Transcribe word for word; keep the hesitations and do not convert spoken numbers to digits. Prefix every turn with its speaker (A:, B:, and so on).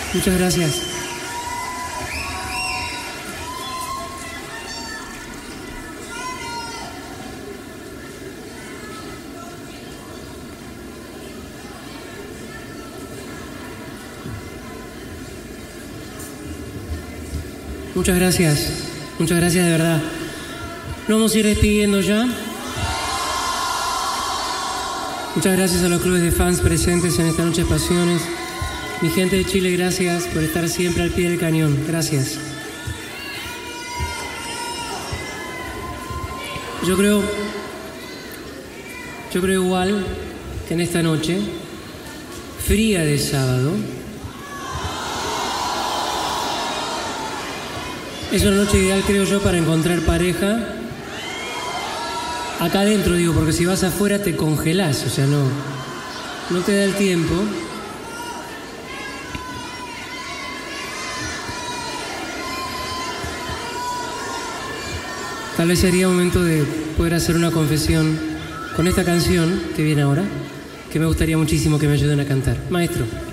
A: Muchas gracias. Muchas gracias, muchas gracias de verdad. Nos vamos a ir despidiendo ya. Muchas gracias a los clubes de fans presentes en esta noche de pasiones. Mi gente de Chile, gracias por estar siempre al pie del cañón. Gracias. Yo creo, yo creo igual que en esta noche, fría de sábado, es una noche ideal, creo yo, para encontrar pareja. Acá adentro, digo, porque si vas afuera te congelás, o sea, no, no te da el tiempo. Tal vez sería momento de poder hacer una confesión con esta canción que viene ahora, que me gustaría muchísimo que me ayuden a cantar. Maestro.